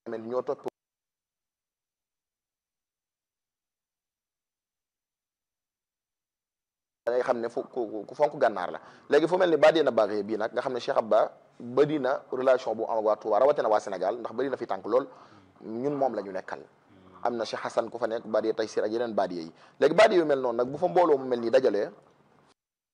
ñoo topp da ngay xam ne ku fonk gànnaar la léegi fu mel ni Badina Barre bii nag nga xam ne Cheikh Abba bëri na relation bu am ak waa Touba rawatina waa Sénégal ndax bëri na fi tànk lool ñun moom la ñu nekkal am na Cheikh Hassan ku fa nekk Badiye Taysir ak yeneen Badiye yi léegi Badiye yu mel noonu nag bu fa mbooloo mu mel nii dajalee